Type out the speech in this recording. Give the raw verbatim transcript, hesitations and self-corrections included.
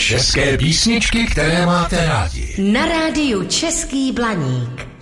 České písničky, které máte rádi. Na rádiu Český Blaník.